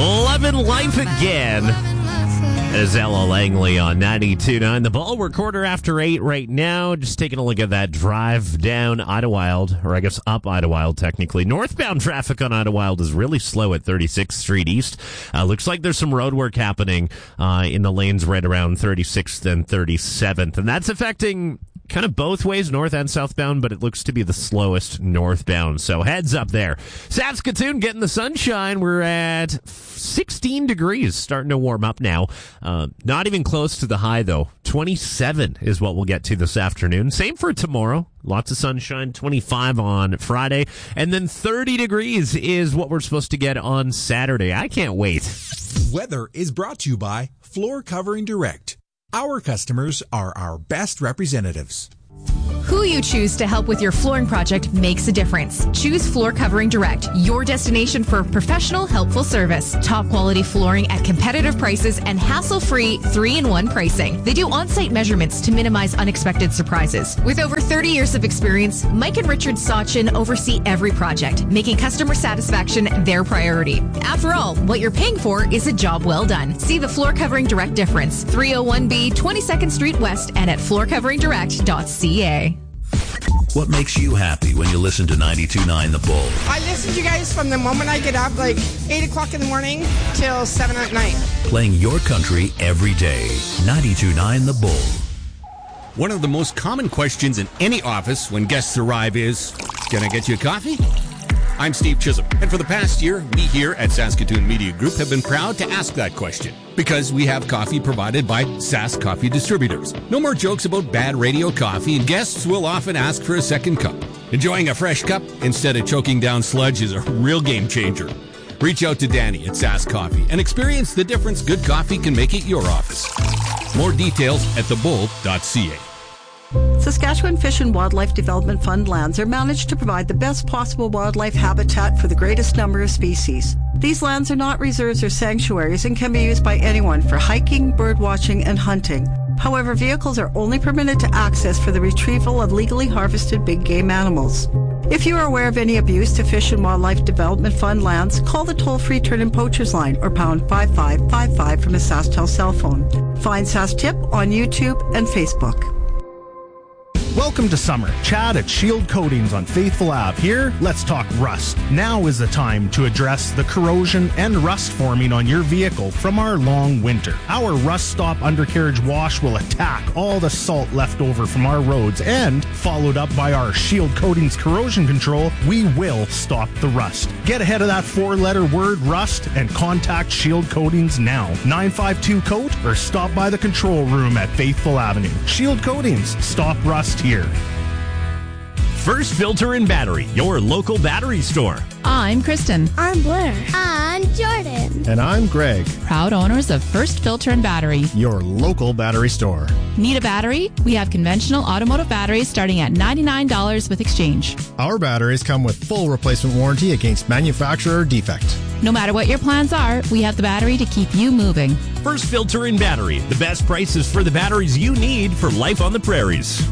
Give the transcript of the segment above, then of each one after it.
Lovin' Life Again. As Ella Langley on 92.9 The Ball. We're 8:15 right now. Just taking a look at that drive down Idlewild, or I guess up Idlewild technically. Northbound traffic on Idlewild is really slow at 36th Street East. Looks like there's some road work happening in the lanes right around 36th and 37th. And that's affecting kind of both ways, north and southbound, but it looks to be the slowest northbound. So heads up there. Saskatoon getting the sunshine. We're at 16 degrees, starting to warm up now. Not even close to the high, though. 27 is what we'll get to this afternoon. Same for tomorrow. Lots of sunshine, 25 on Friday. And then 30 degrees is what we're supposed to get on Saturday. I can't wait. Weather is brought to you by Floor Covering Direct. Our customers are our best representatives. Who you choose to help with your flooring project makes a difference. Choose Floor Covering Direct, your destination for professional, helpful service. Top quality flooring at competitive prices and hassle-free 3-in-1 pricing. They do on-site measurements to minimize unexpected surprises. With over 30 years of experience, Mike and Richard Sachin oversee every project, making customer satisfaction their priority. After all, what you're paying for is a job well done. See the Floor Covering Direct difference. 301B 22nd Street West and at floorcoveringdirect.ca. What makes you happy when you listen to 92.9 The Bull? I listen to you guys from the moment I get up, like 8 o'clock in the morning till 7 at night. Playing your country every day. 92.9 The Bull. One of the most common questions in any office when guests arrive is, can I get you a coffee? I'm Steve Chisholm, and for the past year, we here at Saskatoon Media Group have been proud to ask that question because we have coffee provided by Sask Coffee Distributors. No more jokes about bad radio coffee, and guests will often ask for a second cup. Enjoying a fresh cup instead of choking down sludge is a real game changer. Reach out to Danny at Sask Coffee and experience the difference good coffee can make at your office. More details at thebull.ca. Saskatchewan Fish and Wildlife Development Fund lands are managed to provide the best possible wildlife habitat for the greatest number of species. These lands are not reserves or sanctuaries and can be used by anyone for hiking, birdwatching, and hunting. However, vehicles are only permitted to access for the retrieval of legally harvested big game animals. If you are aware of any abuse to Fish and Wildlife Development Fund lands, call the toll-free Turn and Poachers line or pound 5555 from a SaskTel cell phone. Find SaskTip on YouTube and Facebook. Welcome to summer. Chad at Shield Coatings on Faithful Ave. Here, let's talk rust. Now is the time to address the corrosion and rust forming on your vehicle from our long winter. Our Rust Stop undercarriage wash will attack all the salt left over from our roads, and followed up by our Shield Coatings corrosion control, we will stop the rust. Get ahead of that 4-letter word rust and contact Shield Coatings now. 952-COAT or stop by the control room at Faithful Avenue. Shield Coatings. Stop rust here. First Filter and Battery, your local battery store. I'm Kristen. I'm Blair. I'm Jordan. And I'm Greg. Proud owners of First Filter and Battery, your local battery store. Need a battery? We have conventional automotive batteries starting at $99 with exchange. Our batteries come with full replacement warranty against manufacturer defect. No matter what your plans are, we have the battery to keep you moving. First Filter and Battery, the best prices for the batteries you need for life on the prairies.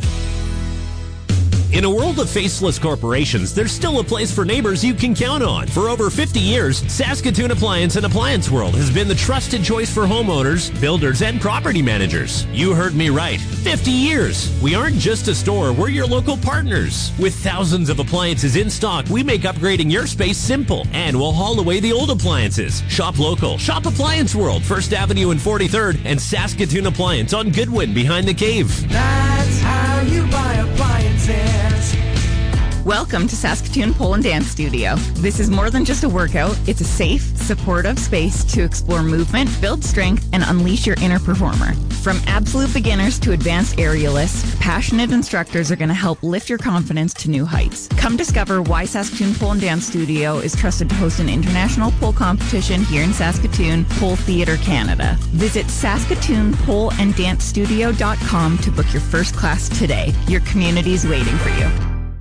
In a world of faceless corporations, there's still a place for neighbors you can count on. For over 50 years, Saskatoon Appliance and Appliance World has been the trusted choice for homeowners, builders, and property managers. You heard me right. 50 years. We aren't just a store, we're your local partners. With thousands of appliances in stock, we make upgrading your space simple. And we'll haul away the old appliances. Shop local. Shop Appliance World, 1st Avenue and 43rd, and Saskatoon Appliance on Goodwin behind the cave. That's how you buy appliances. Welcome to Saskatoon Pole and Dance Studio. This is more than just a workout. It's a safe, supportive space to explore movement, build strength, and unleash your inner performer. From absolute beginners to advanced aerialists, passionate instructors are going to help lift your confidence to new heights. Come discover why Saskatoon Pole and Dance Studio is trusted to host an international pole competition here in Saskatoon, Pole Theatre, Canada. Visit SaskatoonPoleAndDanceStudio.com to book your first class today. Your community is waiting for you.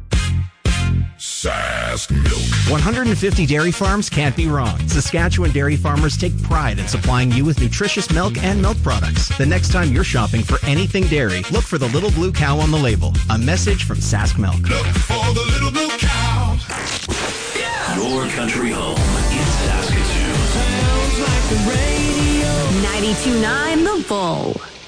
Sask Milk. 150 dairy farms can't be wrong. Saskatchewan dairy farmers take pride in supplying you with nutritious milk and milk products. The next time you're shopping for anything dairy, look for the little blue cow on the label. A message from Sask Milk. Look for the little blue cow. Yeah. Your country home in Saskatoon. 92.9 The Bull.